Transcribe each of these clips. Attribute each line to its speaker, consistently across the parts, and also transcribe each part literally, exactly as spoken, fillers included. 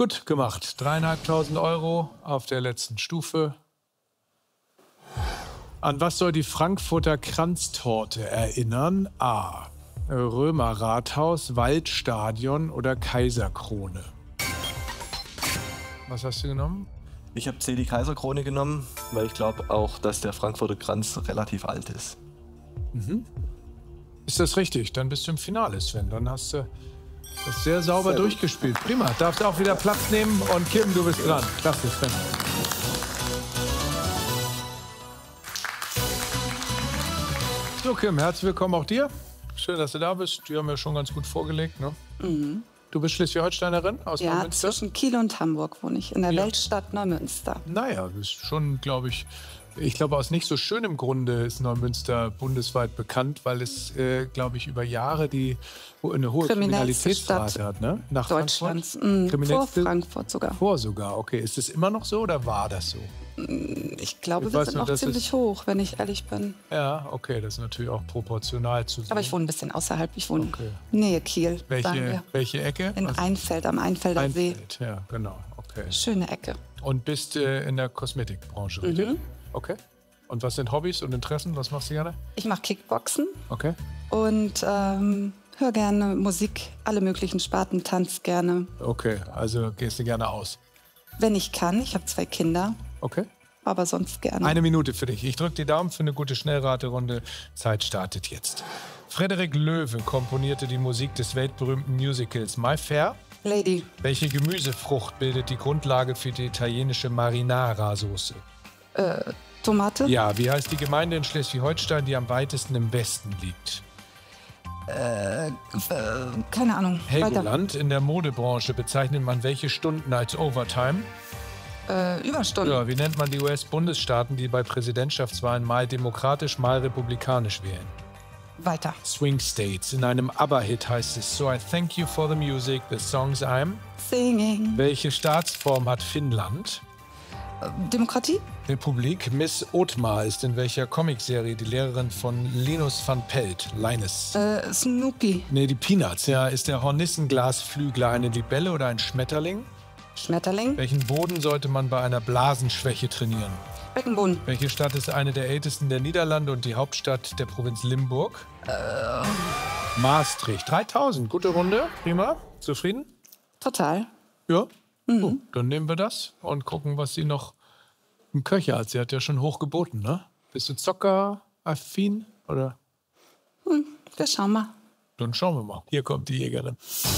Speaker 1: Gut gemacht. Dreieinhalbtausend Euro auf der letzten Stufe. An was soll die Frankfurter Kranztorte erinnern? A. Römerrathaus, Waldstadion oder Kaiserkrone? Was hast du genommen?
Speaker 2: Ich habe C, die Kaiserkrone genommen, weil ich glaube auch, dass der Frankfurter Kranz relativ alt ist.
Speaker 1: Mhm. Ist das richtig? Dann bist du im Finale, Sven. Dann hast du das sehr sauber sehr durchgespielt. Prima. Darfst auch wieder Platz nehmen. Und Kim, du bist dran. Klasse, Sven. So, Kim, herzlich willkommen auch dir. Schön, dass du da bist. Die haben wir schon ganz gut vorgelegt, ne?
Speaker 3: Mhm.
Speaker 1: Du bist Schleswig-Holsteinerin aus
Speaker 3: ja,
Speaker 1: Neumünster? Ja,
Speaker 3: zwischen Kiel und Hamburg wohne ich, in der ja. Weltstadt Neumünster.
Speaker 1: Naja, das ist schon, glaube ich, ich glaube, aus nicht so schönem Grunde ist Neumünster bundesweit bekannt, weil es, äh, glaube ich, über Jahre die, eine hohe Kriminalitätsrate hat, ne?
Speaker 3: Nach Deutschlands. Mhm. Vor Frankfurt sogar.
Speaker 1: Vor sogar, okay. Ist es immer noch so oder war das so?
Speaker 3: Ich glaube, ich wir sind noch ziemlich ist, hoch, wenn ich ehrlich bin.
Speaker 1: Ja, okay, das ist natürlich auch proportional zu sehen.
Speaker 3: Aber ich wohne ein bisschen außerhalb. Ich wohne okay. Nähe Kiel.
Speaker 1: Welche, welche Ecke?
Speaker 3: In
Speaker 1: also,
Speaker 3: Einfeld, am Einfelder
Speaker 1: Einfeld,
Speaker 3: See.
Speaker 1: Ja, genau. Okay.
Speaker 3: Schöne Ecke.
Speaker 1: Und bist äh, in der Kosmetikbranche, richtig? Mhm. Okay. Und was sind Hobbys und Interessen? Was machst du gerne?
Speaker 3: Ich mache Kickboxen.
Speaker 1: Okay.
Speaker 3: Und ähm, höre gerne Musik, alle möglichen Sparten, tanz gerne.
Speaker 1: Okay, also gehst du gerne aus?
Speaker 3: Wenn ich kann. Ich habe zwei Kinder.
Speaker 1: Okay.
Speaker 3: Aber sonst gerne.
Speaker 1: Eine Minute für dich. Ich drücke die Daumen für eine gute Schnellraterunde. Zeit startet jetzt. Frederik Loewe komponierte die Musik des weltberühmten Musicals My Fair
Speaker 3: Lady.
Speaker 1: Welche Gemüsefrucht bildet die Grundlage für die italienische Marinara-Soße?
Speaker 3: Äh, Tomate?
Speaker 1: Ja, wie heißt die Gemeinde in Schleswig-Holstein, die am weitesten im Westen liegt?
Speaker 3: Äh, äh keine Ahnung.
Speaker 1: Helgoland. In der Modebranche bezeichnet man welche Stunden als Overtime?
Speaker 3: Äh, Überstunden.
Speaker 1: Ja, wie nennt man die U S-Bundesstaaten, die bei Präsidentschaftswahlen mal demokratisch, mal republikanisch wählen?
Speaker 3: Weiter.
Speaker 1: Swing States. In einem ABBA-Hit heißt es So I thank you for the music, the songs I'm
Speaker 3: singing.
Speaker 1: Welche Staatsform hat Finnland?
Speaker 3: Äh, Demokratie?
Speaker 1: Republik. Miss Othmar ist in welcher Comicserie die Lehrerin von Linus van Pelt? Linus.
Speaker 3: Äh, Snoopy.
Speaker 1: Nee, die Peanuts. Ja, ist der Hornissenglasflügler eine Libelle oder ein Schmetterling?
Speaker 3: Schmetterling.
Speaker 1: Welchen Boden sollte man bei einer Blasenschwäche trainieren?
Speaker 3: Beckenboden.
Speaker 1: Welche Stadt ist eine der ältesten der Niederlande und die Hauptstadt der Provinz Limburg?
Speaker 3: Äh.
Speaker 1: Maastricht. dreitausend. Gute Runde. Prima. Zufrieden?
Speaker 3: Total.
Speaker 1: Ja?
Speaker 3: Mhm.
Speaker 1: Oh, dann nehmen wir das und gucken, was sie noch im Köcher hat. Sie hat ja schon hoch geboten, ne? Bist du zockeraffin, oder?
Speaker 3: Hm, wir schauen mal.
Speaker 1: Dann schauen wir mal. Hier kommt die Jägerin.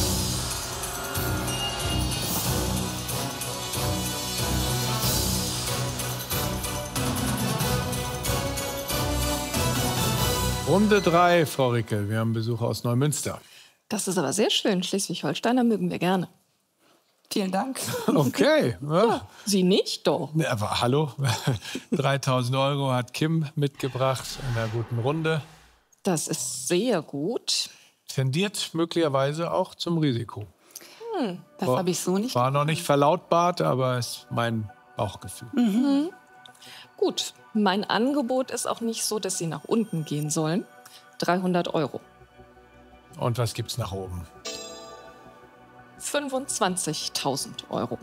Speaker 1: Runde drei, Frau Rickel. Wir haben Besuch aus Neumünster.
Speaker 4: Das ist aber sehr schön. Schleswig-Holsteiner mögen wir gerne.
Speaker 3: Vielen Dank.
Speaker 1: Okay. Ja.
Speaker 4: Ja, Sie nicht, doch.
Speaker 1: Ja, aber hallo, dreitausend Euro hat Kim mitgebracht in einer guten Runde.
Speaker 4: Das ist sehr gut.
Speaker 1: Tendiert möglicherweise auch zum Risiko.
Speaker 3: Hm, das habe ich so nicht.
Speaker 1: War noch nicht verlautbart, aber ist mein Bauchgefühl.
Speaker 4: Mhm. Gut, mein Angebot ist auch nicht so, dass Sie nach unten gehen sollen. dreihundert Euro.
Speaker 1: Und was gibt's nach oben?
Speaker 4: fünfundzwanzigtausend Euro.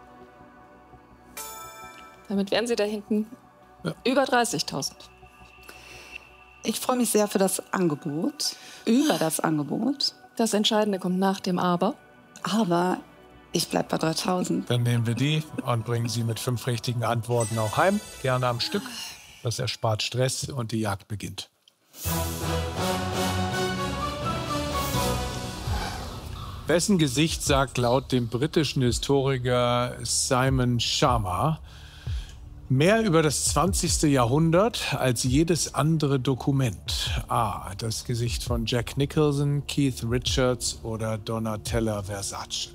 Speaker 4: Damit wären Sie da hinten ja. über dreißigtausend.
Speaker 3: Ich freue mich sehr für das Angebot, über das Angebot.
Speaker 4: Das Entscheidende kommt nach dem Aber.
Speaker 3: Aber ich bleibe bei dreitausend.
Speaker 1: Dann nehmen wir die und bringen sie mit fünf richtigen Antworten auch heim. Gerne am Stück. Das erspart Stress und die Jagd beginnt. Wessen Gesicht sagt laut dem britischen Historiker Simon Sharma mehr über das zwanzigste Jahrhundert als jedes andere Dokument? A. Das Gesicht von Jack Nicholson, Keith Richards oder Donatella Versace?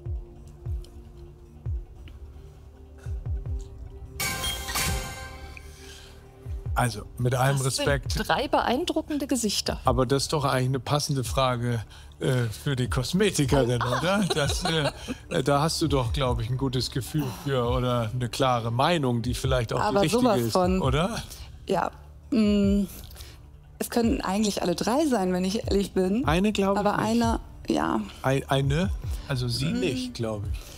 Speaker 1: Also, mit allem
Speaker 4: das
Speaker 1: Respekt.
Speaker 4: Sind drei beeindruckende Gesichter.
Speaker 1: Aber das ist doch eigentlich eine passende Frage äh, für die Kosmetikerin, oh. oder? Das, äh, da hast du doch, glaube ich, ein gutes Gefühl für oder eine klare Meinung, die vielleicht auch
Speaker 3: Aber
Speaker 1: die richtige
Speaker 3: sowas
Speaker 1: ist,
Speaker 3: von,
Speaker 1: oder?
Speaker 3: Ja. Mh, es könnten eigentlich alle drei sein, wenn ich ehrlich bin.
Speaker 1: Eine, glaube ich.
Speaker 3: Aber
Speaker 1: nicht.
Speaker 3: einer, ja.
Speaker 1: Ein, eine? Also sie mhm. nicht, glaube ich.